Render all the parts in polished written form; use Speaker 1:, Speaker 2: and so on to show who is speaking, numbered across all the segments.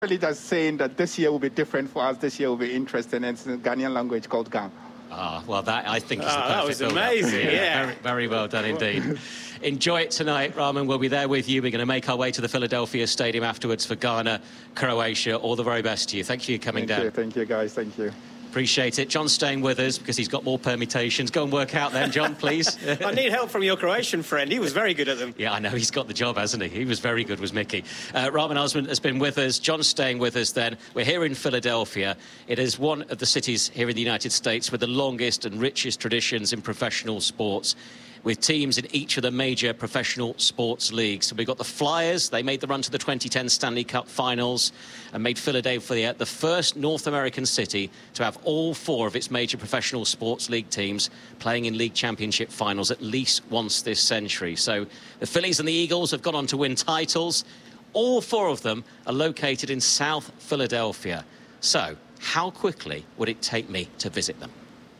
Speaker 1: Really just saying that this year will be different for us, this year will be interesting, and it's in Ghanaian language called Gam.
Speaker 2: Well, that I think is the perfect
Speaker 3: that was amazing, yeah.
Speaker 2: Very, very well done indeed. Enjoy it tonight, Raman. We'll be there with you. We're going to make our way to the Philadelphia Stadium afterwards for Ghana, Croatia. All the very best to you. Thank you for coming down.
Speaker 1: Thank you, guys. Thank you.
Speaker 2: Appreciate it. John's staying with us because he's got more permutations. Go and work out then, John, please.
Speaker 3: I need help from your Croatian friend. He was very good at them.
Speaker 2: Yeah, I know. He's got the job, hasn't he? He was very good, was Mickey. Raman Osman has been with us. John's staying with us then. We're here in Philadelphia. It is one of the cities here in the United States with the longest and richest traditions in professional sports, with teams in each of the major professional sports leagues. So we've got the Flyers. They made the run to the 2010 Stanley Cup Finals and made Philadelphia the first North American city to have all four of its major professional sports league teams playing in league championship finals at least once this century. So the Phillies and the Eagles have gone on to win titles. All four of them are located in South Philadelphia. So how quickly would it take me to visit them?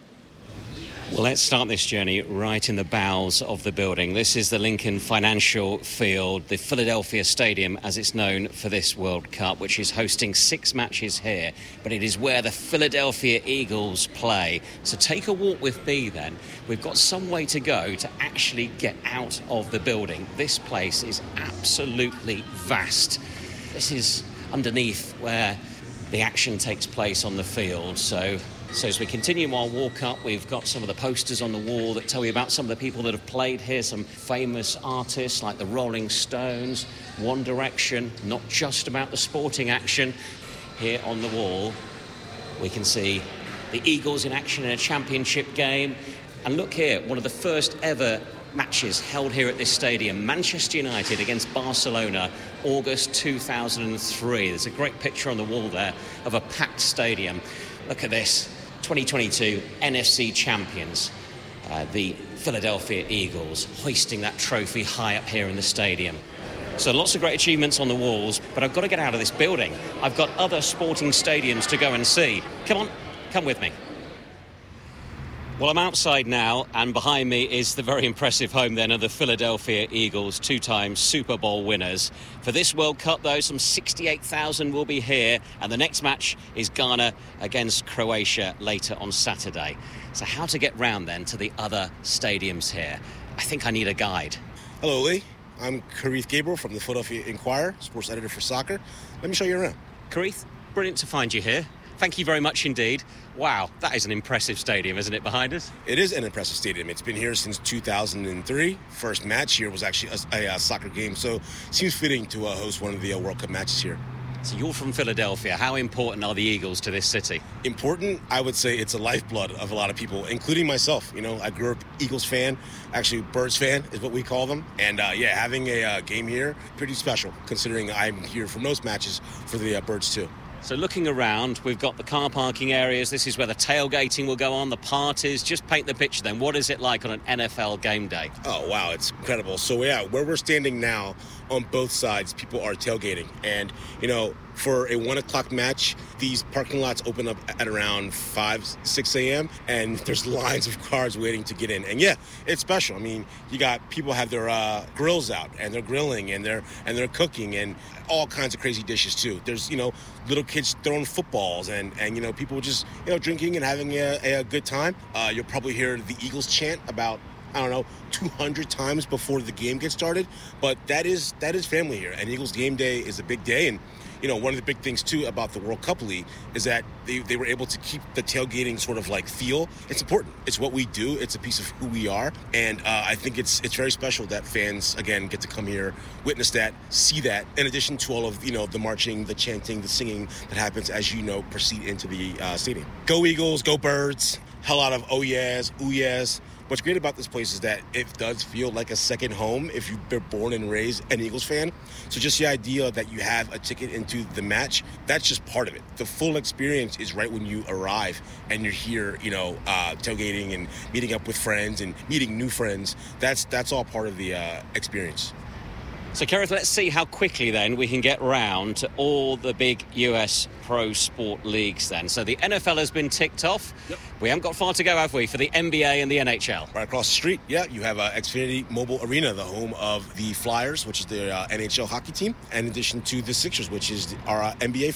Speaker 2: Well, let's start this journey right in the bowels of the building. This is the Lincoln Financial Field, the Philadelphia Stadium, as it's known for this World Cup, which is hosting 6 matches here. But it is where the Philadelphia Eagles play. So take a walk with me then. We've got some way to go to actually get out of the building. This place is absolutely vast. This is underneath where the action takes place on the field. So as we continue our walk up, we've got some of the posters on the wall that tell you about some of the people that have played here, some famous artists like the Rolling Stones, One Direction, not just about the sporting action. Here on the wall, we can see the Eagles in action in a championship game. And look here, one of the first ever matches held here at this stadium, Manchester United against Barcelona, August 2003. There's a great picture on the wall there of a packed stadium. Look at this. 2022 NFC champions, the Philadelphia Eagles, hoisting that trophy high up here in the stadium. So lots of great achievements on the walls, but I've got to get out of this building. I've got other sporting stadiums to go and see. Come on, come with me. Well, I'm outside now, and behind me is the very impressive home then of the Philadelphia Eagles, 2-time Super Bowl winners. For this World Cup, though, some 68,000 will be here, and the next match is Ghana against Croatia later on Saturday. So how to get round then to the other stadiums here? I think I need a guide.
Speaker 4: Hello, Lee. I'm Karith Gabriel from the Philadelphia Inquirer, sports editor for soccer. Let me show you around.
Speaker 2: Karith, brilliant to find you here. Thank you very much indeed. Wow, that is an impressive stadium, isn't it, behind us?
Speaker 4: It is an impressive stadium. It's been here since 2003. First match here was actually a soccer game, so it seems fitting to host one of the World Cup matches here.
Speaker 2: So you're from Philadelphia. How important are the Eagles to this city?
Speaker 4: Important? I would say it's a lifeblood of a lot of people, including myself. You know, I grew up Eagles fan. Actually, Birds fan is what we call them. And, having a game here, pretty special, considering I'm here for most matches for the Birds, too.
Speaker 2: So looking around, we've got the car parking areas. This is where the tailgating will go on, the parties. Just paint the picture then. What is it like on an NFL game day?
Speaker 4: Oh, wow, it's incredible. So, where we're standing now, on both sides, people are tailgating. And, for a 1 o'clock match, these parking lots open up at around 5, 6 a.m. and there's lines of cars waiting to get in. And it's special. I mean, you got people have their grills out and they're grilling and they're cooking and all kinds of crazy dishes too. There's, little kids throwing footballs and people just, drinking and having a good time. You'll probably hear the Eagles chant about 200 times before the game gets started. But that is family here. And Eagles game day is a big day. And, one of the big things, too, about the World Cup League is that they were able to keep the tailgating sort of like feel. It's important. It's what we do. It's a piece of who we are. And I think it's very special that fans, again, get to come here, witness that, see that, in addition to all of, the marching, the chanting, the singing that happens as proceed into the stadium. Go Eagles, go Birds. A lot of oh yes, ooh yes. What's great about this place is that it does feel like a second home if you've been born and raised an Eagles fan. So just the idea that you have a ticket into the match, that's just part of it. The full experience is right when you arrive and you're here, tailgating and meeting up with friends and meeting new friends. That's all part of the experience.
Speaker 2: So, Karith, let's see how quickly then we can get round to all the big US pro sport leagues then. So the NFL has been ticked off. Yep. We haven't got far to go, have we, for the NBA and the NHL?
Speaker 4: Right across the street, you have Xfinity Mobile Arena, the home of the Flyers, which is the NHL hockey team, in addition to the Sixers, which is our NBA